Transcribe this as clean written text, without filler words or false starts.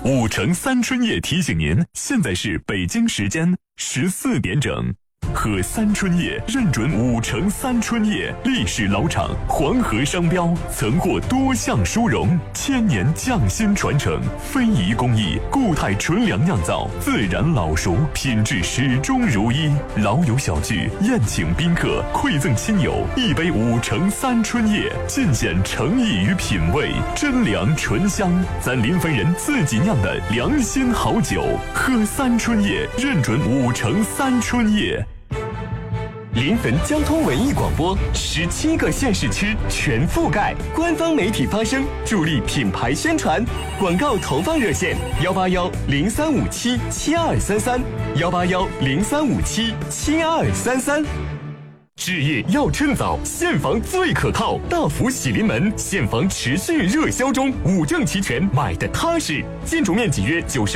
5城3春夜提醒您，现在是北京时间14点整。喝3春夜认准5城3春夜，历史老厂，黄河商标，曾获多项殊荣，1000年匠心传承，非遗工艺，固态纯粮酿造，自然老熟，品质始终如一。老友小聚，宴请宾客，馈赠亲友，一杯5城3春夜，尽显诚意与品味，真粮醇香，咱临汾人自己酿的良心好酒。喝3春夜，认准5城3春夜。 临汾交通文艺广播，17个县市区全覆盖，官方媒体发声，助力品牌宣传。广告投放热线：181-0357-7233，181-0357-7233。置业要趁早，现房最可靠，大福喜临门，现房持续热销中，5证齐全，买的踏实。建筑面积约90